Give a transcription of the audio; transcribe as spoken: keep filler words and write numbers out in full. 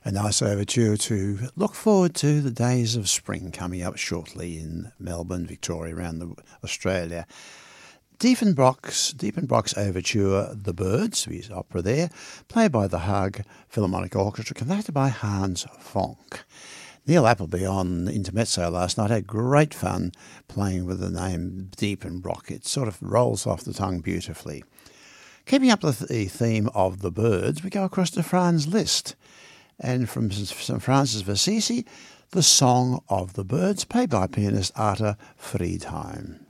A nice overture to look forward to the days of spring coming up shortly in Melbourne, Victoria, around the, Australia. Diepenbrock's, Diepenbrock's overture, The Birds, his opera there, played by the Hague Philharmonic Orchestra, conducted by Hans Fonck. Neil Appleby on Intermezzo last night had great fun playing with the name Diepenbrock. It sort of rolls off the tongue beautifully. Keeping up with the theme of The Birds, we go across to Franz Liszt. And from Saint Francis of Assisi, The Song of the Birds, played by pianist Arthur Friedheim.